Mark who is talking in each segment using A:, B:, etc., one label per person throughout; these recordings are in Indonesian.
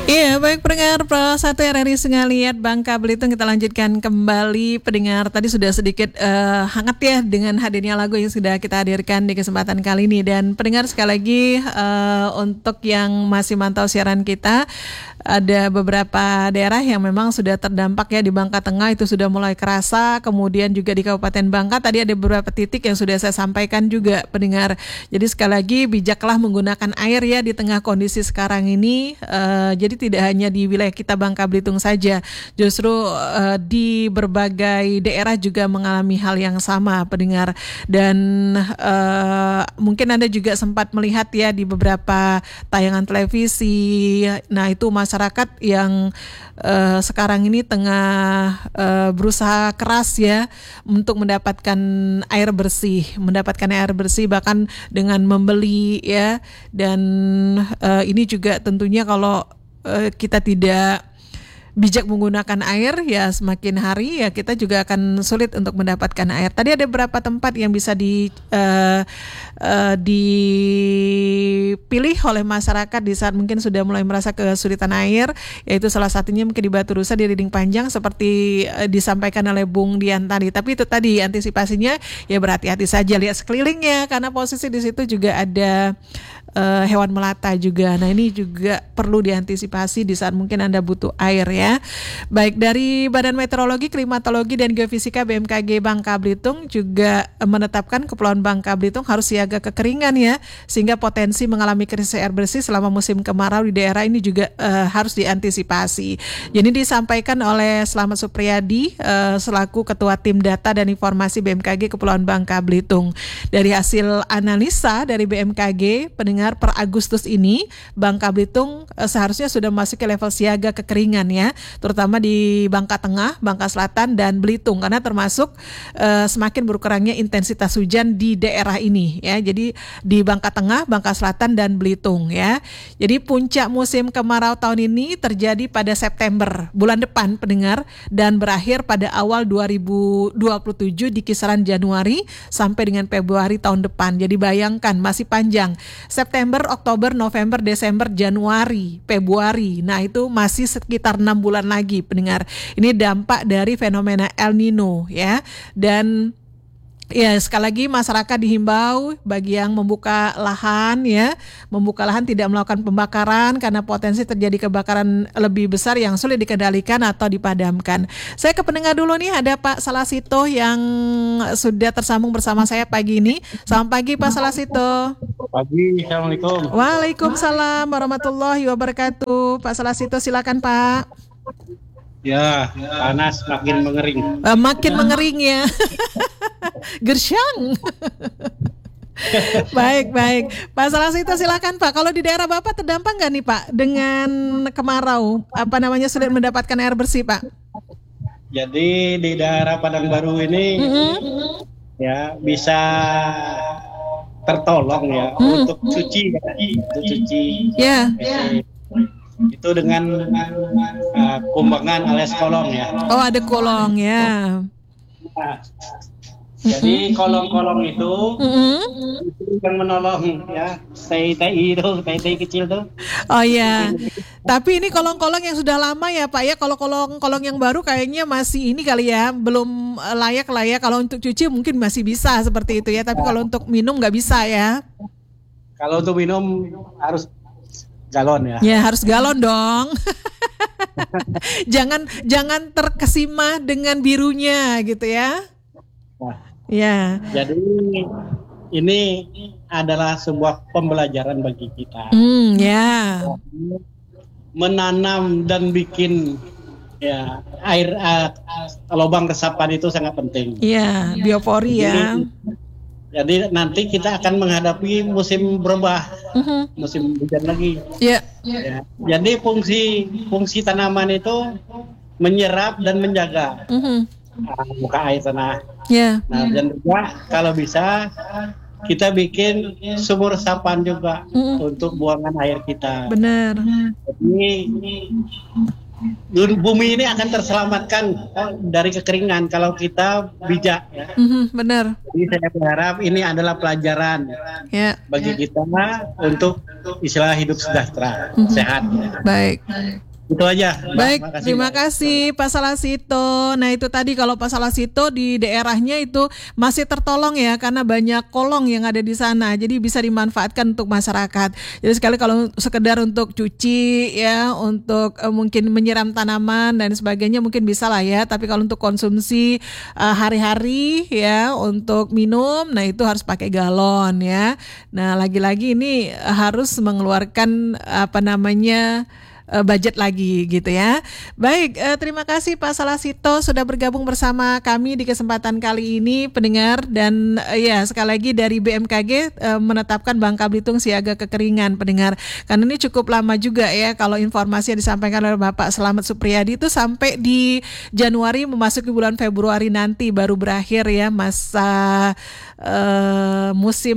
A: Iya, baik pendengar Pro 1 RRI Sengaliat Bangka Belitung, kita lanjutkan kembali. Pendengar tadi sudah sedikit hangat ya dengan hadirnya lagu yang sudah kita hadirkan di kesempatan kali ini. Dan pendengar sekali lagi untuk yang masih mantau siaran kita, ada beberapa daerah yang memang sudah terdampak ya. Di Bangka Tengah itu sudah mulai kerasa, kemudian juga di Kabupaten Bangka tadi ada beberapa titik yang sudah saya sampaikan juga pendengar. Jadi sekali lagi bijaklah menggunakan air ya di tengah kondisi sekarang ini. Jadi tidak hanya di wilayah kita Bangka Belitung saja, justru di berbagai daerah juga mengalami hal yang sama pendengar. Dan mungkin Anda juga sempat melihat ya di beberapa tayangan televisi. Nah itu masyarakat yang sekarang ini tengah berusaha keras ya untuk mendapatkan air bersih bahkan dengan membeli ya. Dan ini juga tentunya kalau kita tidak bijak menggunakan air ya, semakin hari ya kita juga akan sulit untuk mendapatkan air. Tadi ada beberapa tempat yang bisa dipilih oleh masyarakat di saat mungkin sudah mulai merasa kesulitan air, yaitu salah satunya mungkin di Batu Rusa, di Riding Panjang seperti disampaikan oleh Bung Dian tadi. Tapi itu tadi antisipasinya ya berhati-hati saja, lihat sekelilingnya karena posisi di situ juga ada hewan melata juga. Nah ini juga perlu diantisipasi di saat mungkin Anda butuh air ya. Baik, dari Badan Meteorologi, Klimatologi dan Geofisika BMKG Bangka Belitung juga menetapkan Kepulauan Bangka Belitung harus siaga kekeringan ya, sehingga potensi mengalami krisis air bersih selama musim kemarau di daerah ini juga harus diantisipasi. Jadi disampaikan oleh Slamet Supriyadi selaku Ketua Tim Data dan Informasi BMKG Kepulauan Bangka Belitung. Dari hasil analisa dari BMKG, pendengar, per Agustus ini Bangka Belitung seharusnya sudah masuk ke level siaga kekeringan ya, terutama di Bangka Tengah, Bangka Selatan dan Belitung, karena termasuk semakin berkurangnya intensitas hujan di daerah ini ya. Jadi di Bangka Tengah, Bangka Selatan dan Belitung ya. Jadi puncak musim kemarau tahun ini terjadi pada September bulan depan pendengar, dan berakhir pada awal 2027 di kisaran Januari sampai dengan Februari tahun depan. Jadi bayangkan masih panjang. September, Oktober, November, Desember, Januari, Februari. Nah itu masih sekitar 6 bulan lagi pendengar. Ini dampak dari fenomena El Nino ya. Dan ya sekali lagi masyarakat dihimbau bagi yang membuka lahan ya, membuka lahan tidak melakukan pembakaran karena potensi terjadi kebakaran lebih besar yang sulit dikendalikan atau dipadamkan. Saya ke pendengar dulu nih, ada Pak Salasito yang sudah tersambung bersama saya pagi ini. Selamat pagi Pak Salasito.
B: Pagi, Assalamualaikum.
A: Waalaikumsalam warahmatullahi wabarakatuh. Pak Salasito silakan Pak.
B: Ya, panas makin mengering.
A: Makin mengering ya. Gersyang. Baik. Pak Salasito silakan Pak. Kalau di daerah Bapak terdampak nggak nih Pak dengan kemarau? Sulit mendapatkan air bersih Pak?
B: Jadi di daerah Padang Baru ini ya bisa tertolong ya untuk cuci.
A: Ya.
B: Itu dengan kumbangan alias kolong ya.
A: Oh ada kolong ya.
B: Nah, jadi kolong-kolong itu yang menolong ya, tai-tai kecil tuh.
A: Oh ya. Tapi ini kolong-kolong yang sudah lama ya Pak ya. Kalau kolong-kolong yang baru kayaknya masih ini kali ya, belum layak lah ya. Kalau untuk cuci mungkin masih bisa seperti itu ya. Tapi kalau untuk minum nggak bisa ya.
B: Kalau untuk minum harus galon ya.
A: Ya harus galon dong. jangan terkesima dengan birunya gitu ya.
B: Nah,
A: ya.
B: Jadi ini adalah sebuah pembelajaran bagi kita.
A: Ya.
B: Menanam dan bikin ya air lubang resapan itu sangat penting.
A: Iya, biopori ya.
B: Jadi nanti kita akan menghadapi musim berubah, musim hujan lagi.
A: Iya.
B: Ya. Jadi fungsi tanaman itu menyerap dan menjaga muka air tanah.
A: Yeah.
B: Nah, dan juga kalau bisa kita bikin sumur resapan juga untuk buangan air kita.
A: Benar.
B: Jadi bumi ini akan terselamatkan dari kekeringan kalau kita bijak. Ya.
A: Benar.
B: Jadi saya berharap ini adalah pelajaran bagi kita untuk istilah hidup sejahtera, sehat.
A: Baik.
B: Itu aja.
A: Baik, terima kasih Pak Salasito. Nah itu tadi kalau Pak Salasito di daerahnya itu masih tertolong ya karena banyak kolong yang ada di sana. Jadi bisa dimanfaatkan untuk masyarakat. Jadi sekali kalau sekedar untuk cuci ya, untuk mungkin menyiram tanaman dan sebagainya mungkin bisa lah ya. Tapi kalau untuk konsumsi hari-hari ya untuk minum, nah itu harus pakai galon ya. Nah lagi-lagi ini harus mengeluarkan budget lagi gitu ya. Baik, terima kasih Pak Salasito sudah bergabung bersama kami di kesempatan kali ini pendengar dan ya sekali lagi dari BMKG menetapkan Bangka Belitung siaga kekeringan pendengar. Karena ini cukup lama juga ya kalau informasi yang disampaikan oleh Bapak Slamet Supriyadi itu sampai di Januari memasuki bulan Februari nanti baru berakhir ya masa musim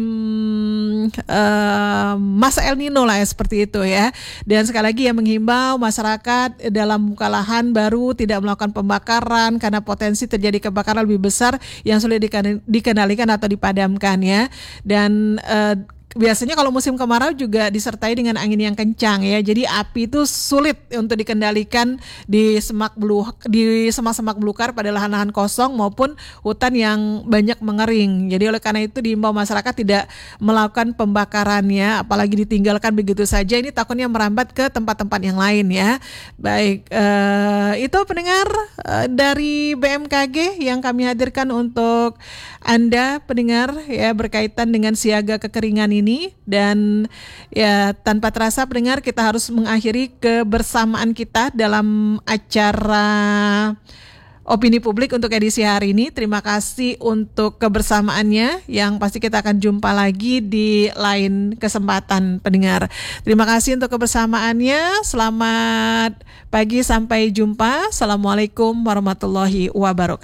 A: masa El Nino lah ya, seperti itu ya. Dan sekali lagi ya menghimbau masyarakat dalam buka lahan baru tidak melakukan pembakaran karena potensi terjadi kebakaran lebih besar yang sulit dikendalikan atau dipadamkan ya. Dan biasanya kalau musim kemarau juga disertai dengan angin yang kencang ya. Jadi api itu sulit untuk dikendalikan di semak-semak belukar pada lahan-lahan kosong maupun hutan yang banyak mengering. Jadi oleh karena itu diimbau masyarakat tidak melakukan pembakarannya, apalagi ditinggalkan begitu saja. Ini takutnya merambat ke tempat-tempat yang lain ya. Baik, itu pendengar dari BMKG yang kami hadirkan untuk Anda pendengar ya berkaitan dengan siaga kekeringan ini. Dan ya tanpa terasa pendengar kita harus mengakhiri kebersamaan kita dalam acara Opini Publik untuk edisi hari ini. Terima kasih untuk kebersamaannya yang pasti kita akan jumpa lagi di lain kesempatan pendengar. Terima kasih untuk kebersamaannya. Selamat pagi sampai jumpa. Assalamualaikum warahmatullahi wabarakatuh.